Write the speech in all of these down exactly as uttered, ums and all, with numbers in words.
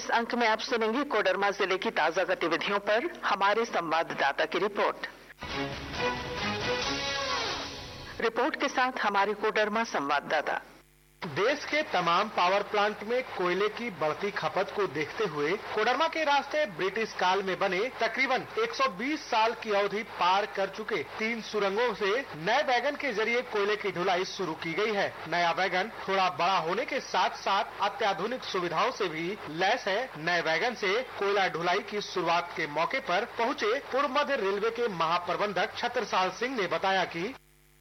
इस अंक में आप सुनेंगे कोडरमा जिले की ताजा गतिविधियों पर हमारे संवाददाता की रिपोर्ट। रिपोर्ट के साथ हमारे कोडरमा संवाददाता। देश के तमाम पावर प्लांट में कोयले की बढ़ती खपत को देखते हुए कोडरमा के रास्ते ब्रिटिश काल में बने तकरीबन एक सौ बीस साल की अवधि पार कर चुके तीन सुरंगों से नए वैगन के जरिए कोयले की ढुलाई शुरू की गई है। नया वैगन थोड़ा बड़ा होने के साथ साथ अत्याधुनिक सुविधाओं से भी लैस है। नए वैगन से कोयला ढुलाई की शुरुआत के मौके पर पहुंचे पूर्व मध्य रेलवे के महाप्रबंधक छत्रसाल सिंह ने बताया कि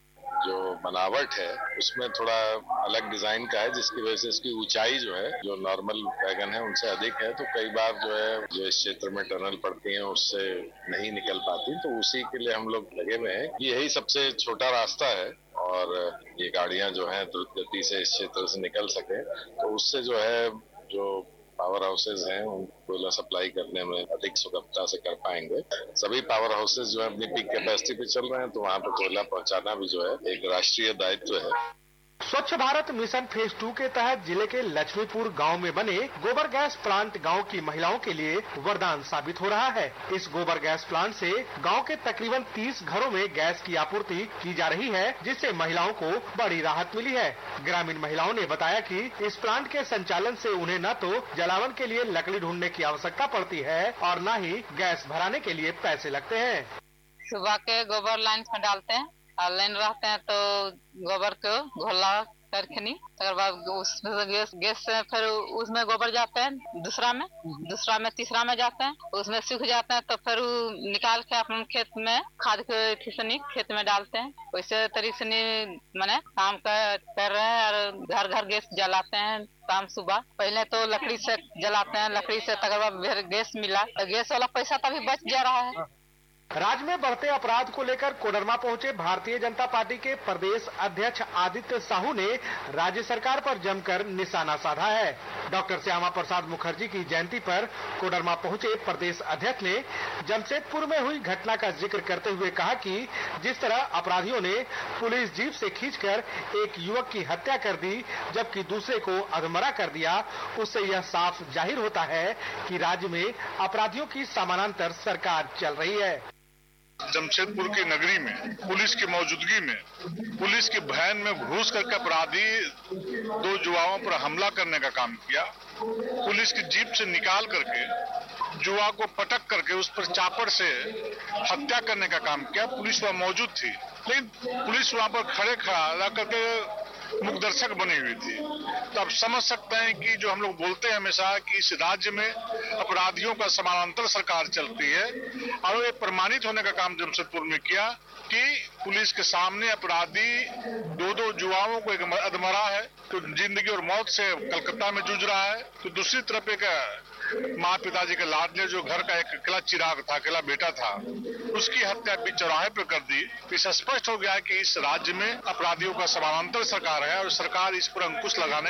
जो बनावट है उसमें थोड़ा अलग डिजाइन का है, जिसकी वजह से इसकी ऊंचाई जो है जो नॉर्मल वैगन है उनसे अधिक है। तो कई बार जो है जो इस क्षेत्र में टनल पड़ती है उससे नहीं निकल पाती, तो उसी के लिए हम लोग लगे हुए हैं। यही सबसे छोटा रास्ता है और ये गाड़ियां जो है द्रुत गति से इस क्षेत्र से निकल सके, तो उससे जो है जो पावर हाउसेज हैं उन कोयला सप्लाई करने में अधिक सुगमता से कर पाएंगे। सभी पावर हाउसेज जो है अपनी पीक कैपेसिटी पे चल रहे हैं, तो वहाँ पे कोयला पहुँचाना भी जो है एक राष्ट्रीय दायित्व है। स्वच्छ भारत मिशन फेज टू के तहत जिले के लक्ष्मीपुर गांव में बने गोबर गैस प्लांट गांव की महिलाओं के लिए वरदान साबित हो रहा है। इस गोबर गैस प्लांट से गांव के तकरीबन तीस घरों में गैस की आपूर्ति की जा रही है, जिससे महिलाओं को बड़ी राहत मिली है। ग्रामीण महिलाओं ने बताया कि इस प्लांट के संचालन से उन्हें न तो जलावन के लिए लकड़ी ढूंढने की आवश्यकता पड़ती है और न ही गैस भराने के लिए पैसे लगते हैं। सुबह के गोबर लाइन में डालते हैं और लाइन रहते हैं तो गोबर को घोला करके तकर बाद उसमें गैस गैस से फिर उसमें गोबर जाते हैं, दूसरा में दूसरा में तीसरा में जाते हैं, उसमें सूख जाते हैं तो फिर निकाल के अपन खेत में खाद के से खेत में डालते हैं। वैसे तरीके से मैंने काम कर, कर रहे हैं और घर घर गैस जलाते हैं शाम सुबह। पहले तो लकड़ी से जलाते हैं, लकड़ी से तकर बाद गैस मिला तो गैस वाला पैसा तभी बच जा रहा है। राज्य में बढ़ते अपराध को लेकर कोडरमा पहुंचे भारतीय जनता पार्टी के प्रदेश अध्यक्ष आदित्य साहू ने राज्य सरकार पर जमकर निशाना साधा है। डॉक्टर श्यामा प्रसाद मुखर्जी की जयंती पर कोडरमा पहुंचे प्रदेश अध्यक्ष ने जमशेदपुर में हुई घटना का जिक्र करते हुए कहा कि जिस तरह अपराधियों ने पुलिस जीप से खींचकर एक युवक की हत्या कर दी जबकि दूसरे को अधमरा कर दिया, उससे यह साफ जाहिर होता है कि राज्य में अपराधियों की समानांतर सरकार चल रही है। जमशेदपुर की नगरी में पुलिस की मौजूदगी में पुलिस की वैन में घुस करके अपराधी दो युवाओं पर हमला करने का काम किया। पुलिस की जीप से निकाल करके युवा को पटक करके उस पर चापड़ से हत्या करने का काम किया। पुलिस वहां मौजूद थी, लेकिन पुलिस वहां पर खड़े खड़ा रह करके मुखदर्शक बनी हुई थी। तो आप समझ सकते हैं कि जो हम लोग बोलते हैं हमेशा कि इस राज्य में अपराधियों का समानांतर सरकार चलती है, और ये प्रमाणित होने का काम जमशेदपुर में किया कि पुलिस के सामने अपराधी दो दो युवाओं को एक अधमरा है, तो जिंदगी और मौत से कलकत्ता में जूझ रहा है, तो दूसरी तरफ एक माँ पिताजी के लाडले जो घर का एक अकेला चिराग था, अकेला बेटा था, उसकी हत्या भी चौराहे पर कर दी। इससे स्पष्ट हो गया है कि इस राज्य में अपराधियों का समानांतर सरकार है और सरकार इस पर अंकुश लगाने